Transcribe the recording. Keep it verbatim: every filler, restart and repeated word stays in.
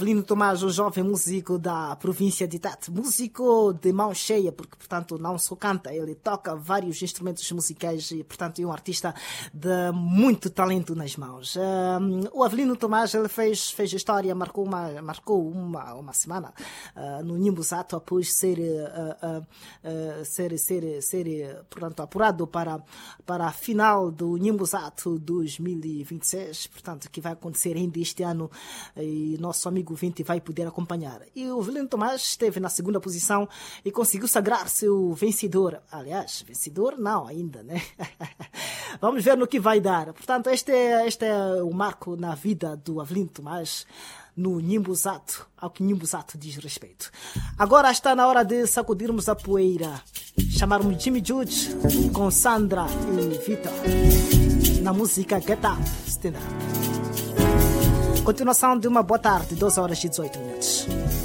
Avelino Tomás, um jovem músico da província de Tete, músico de mão cheia, porque, portanto, não só canta, ele toca vários instrumentos musicais e, portanto, é um artista de muito talento nas mãos. Um, o Avelino Tomás, ele fez, fez história, marcou uma, marcou uma, uma semana uh, no Nimbuzato após ser, uh, uh, uh, ser, ser, ser, portanto, apurado para, para a final do Nimbuzato dois mil e vinte e seis, portanto, que vai acontecer ainda este ano, e nosso amigo Vinte vai poder acompanhar. E o Avelino Tomás esteve na segunda posição e conseguiu sagrar-se o vencedor. Aliás, vencedor não ainda, né? Vamos ver no que vai dar. Portanto, este é, este é o marco na vida do Avelino Tomás no Nimbuzato, ao que Nimbuzato diz respeito. Agora está na hora de sacudirmos a poeira, chamarmos Jimmy Judge com Sandra e Vitor na música Get Up, Stand Up. Continuação de uma boa tarde, doze horas e dezoito minutos.